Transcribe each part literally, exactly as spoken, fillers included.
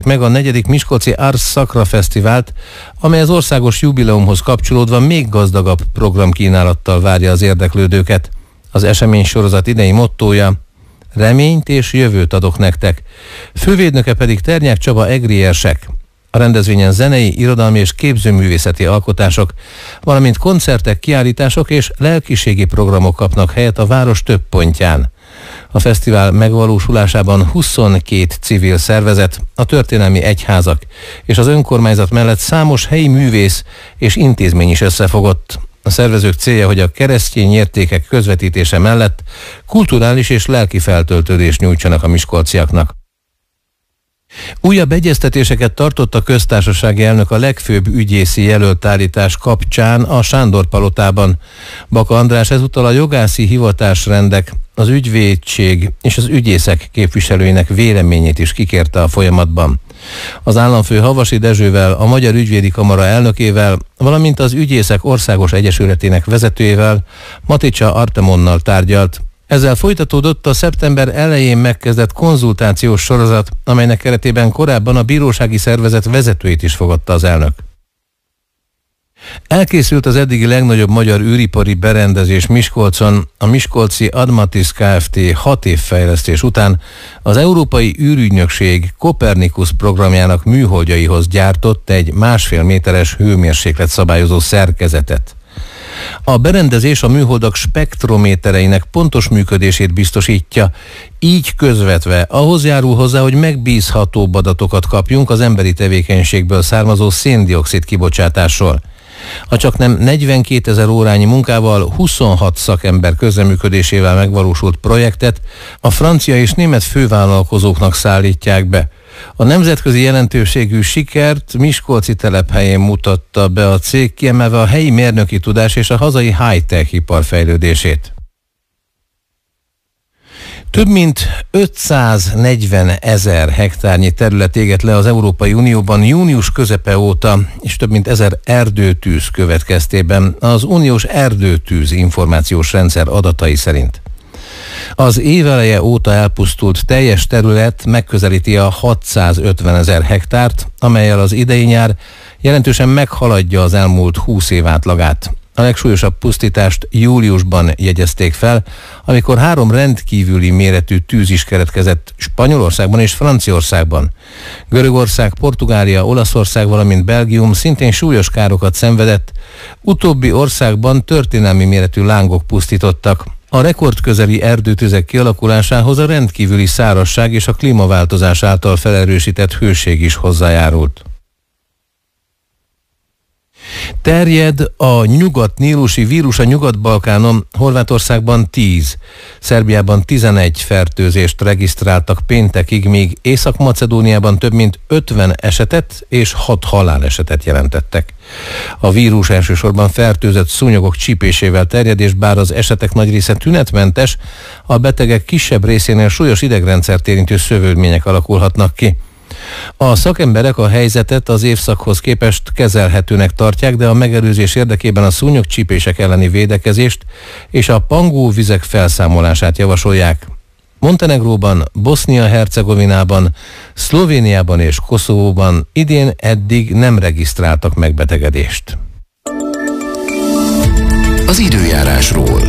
meg a negyedik Miskolci Ars Sacra Fesztivált, amely az országos jubileumhoz kapcsolódva még gazdagabb programkínálattal várja az érdeklődőket. Az esemény sorozat idei mottója: reményt és jövőt adok nektek. Fővédnöke pedig Ternyák Csaba egri érsek. A rendezvényen zenei, irodalmi és képzőművészeti alkotások, valamint koncertek, kiállítások és lelkiségi programok kapnak helyet a város több pontján. A fesztivál megvalósulásában huszonkét civil szervezet, a történelmi egyházak és az önkormányzat mellett számos helyi művész és intézmény is összefogott. A szervezők célja, hogy a keresztény értékek közvetítése mellett kulturális és lelki feltöltődést nyújtsanak a miskolciaknak. Újabb egyeztetéseket tartott a köztársasági elnök a legfőbb ügyészi jelöltállítás kapcsán a Sándor palotában. Baka András ezúttal a jogászi hivatásrendek, az ügyvédség és az ügyészek képviselőinek véleményét is kikérte a folyamatban. Az államfő Havasi Dezsővel, a Magyar Ügyvédi Kamara elnökével, valamint az Ügyészek Országos Egyesületének vezetőjével, Maticsa Artemonnal tárgyalt. Ezzel folytatódott a szeptember elején megkezdett konzultációs sorozat, amelynek keretében korábban a bírósági szervezet vezetőit is fogadta az elnök. Elkészült az eddigi legnagyobb magyar űripari berendezés Miskolcon. A Miskolci Admatis Kft. hat év fejlesztés után az Európai űrügynökség Copernicus programjának műholdjaihoz gyártott egy másfél méteres hőmérséklet szabályozó szerkezetet. A berendezés a műholdak spektrométereinek pontos működését biztosítja, így közvetve ahhoz járul hozzá, hogy megbízhatóbb adatokat kapjunk az emberi tevékenységből származó szén-dioxid kibocsátásról. A csaknem negyvenkétezer órányi munkával, huszonhat szakember közreműködésével megvalósult projektet a francia és német fővállalkozóknak szállítják be. A nemzetközi jelentőségű sikert miskolci telephelyén mutatta be a cég, kiemelve a helyi mérnöki tudás és a hazai high-tech ipar fejlődését. Több mint ötszáznegyven ezer hektárnyi terület égett le az Európai Unióban június közepe óta, és több mint ezer erdőtűz következtében az uniós erdőtűz információs rendszer adatai szerint. Az év eleje óta elpusztult teljes terület megközelíti a hatszázötven ezer hektárt, amellyel az idei nyár jelentősen meghaladja az elmúlt húsz év átlagát. A legsúlyosabb pusztítást júliusban jegyezték fel, amikor három rendkívüli méretű tűz is keletkezett Spanyolországban és Franciaországban. Görögország, Portugália, Olaszország, valamint Belgium szintén súlyos károkat szenvedett, utóbbi országban történelmi méretű lángok pusztítottak. A rekordközeli erdőtüzek kialakulásához a rendkívüli szárazság és a klímaváltozás által felerősített hőség is hozzájárult. Terjed a nyugat-nílusi vírus a Nyugat-Balkánon, Horvátországban tíz, Szerbiában tizenegy fertőzést regisztráltak péntekig, míg Észak-Macedóniában több mint ötven esetet és hat halálesetet jelentettek. A vírus elsősorban fertőzött szúnyogok csípésével terjed, és bár az esetek nagy része tünetmentes, a betegek kisebb részénél súlyos idegrendszert érintő szövődmények alakulhatnak ki. A szakemberek a helyzetet az évszakhoz képest kezelhetőnek tartják, de a megelőzés érdekében a szúnyogcsípések elleni védekezést és a pangóvizek felszámolását javasolják. Montenegróban, Bosznia-Hercegovinában, Szlovéniában és Koszovóban idén eddig nem regisztráltak megbetegedést. Az időjárásról.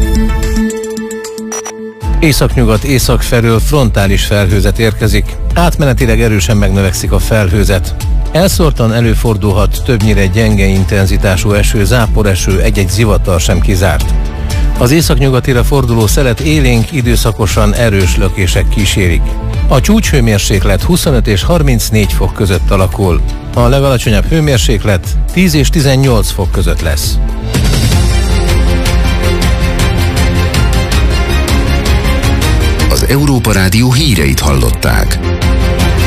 Északnyugat észak felől frontális felhőzet érkezik, átmenetileg erősen megnövekszik a felhőzet. Elszórtan előfordulhat többnyire gyenge intenzitású eső, záporeső, egy-egy zivatar sem kizárt. Az északnyugatira forduló szelet élénk, időszakosan erős lökések kísérik. A csúcshőmérséklet huszonöt és harmincnégy fok között alakul. A legalacsonyabb hőmérséklet tíz és tizennyolc fok között lesz. Az Európa Rádió híreit hallották.